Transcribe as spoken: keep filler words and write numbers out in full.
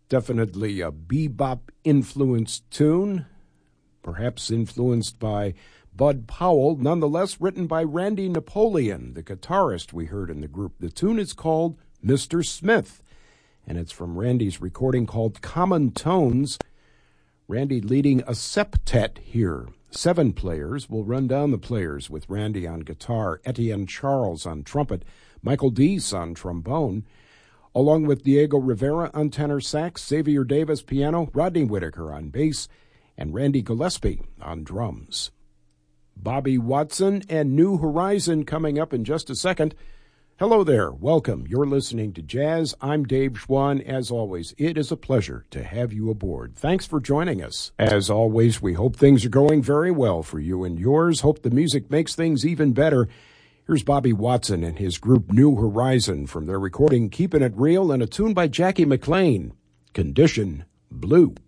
Definitely a bebop-influenced tune, perhaps influenced by Bud Powell, nonetheless written by Randy Napoleon, the guitarist we heard in the group. The tune is called Mister Smith, and it's from Randy's recording called Common Tones. Randy leading a septet here. Seven players. We'll run down the players with Randy on guitar, Etienne Charles on trumpet, Michael Deese on trombone, along with Diego Rivera on tenor sax, Xavier Davis piano, Rodney Whitaker on bass, and Randy Gillespie on drums. Bobby Watson and New Horizon coming up in just a second. Hello there. Welcome. You're listening to Jazz. I'm Dave Schwann. As always, it is a pleasure to have you aboard. Thanks for joining us. As always, we hope things are going very well for you and yours. Hope the music makes things even better. Here's Bobby Watson and his group New Horizon from their recording Keeping It Real and a tune by Jackie McLean, Condition Blue.